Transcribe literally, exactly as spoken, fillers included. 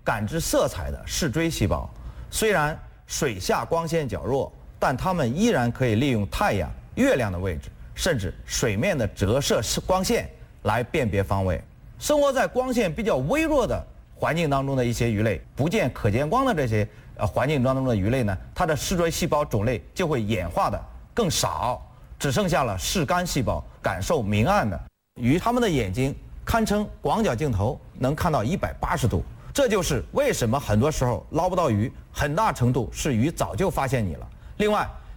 感知色彩的视锥细胞。虽然水下光线较弱，但它们依然可以利用太阳、月亮的位置，甚至水面的折射光线来辨别方位。生活在光线比较微弱的环境当中的一些鱼类，不见可见光的这些呃环境当中的鱼类呢，它的视锥细胞种类就会演化的更少，只剩下了视杆细胞，感受明暗的鱼，它们的眼睛堪称广角镜头，能看到一百八十度。这就是为什么很多时候捞不到鱼，很大程度是鱼早就发现你了。另外，